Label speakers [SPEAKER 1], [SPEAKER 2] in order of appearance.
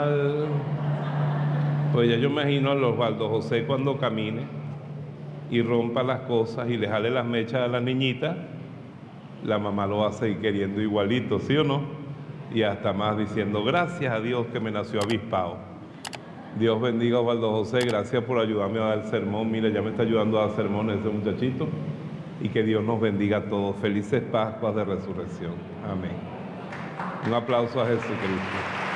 [SPEAKER 1] Pues ya yo imagino a los Osvaldo José cuando camine y rompa las cosas y le jale las mechas a la niñita, la mamá lo va a seguir queriendo igualito, ¿sí o no? Y hasta más diciendo, gracias a Dios que me nació avispado. Dios bendiga a Osvaldo José, gracias por ayudarme a dar el sermón. Mire, ya me está ayudando a dar sermones ese muchachito. Y que Dios nos bendiga a todos. Felices Pascuas de Resurrección. Amén. Un aplauso a Jesucristo.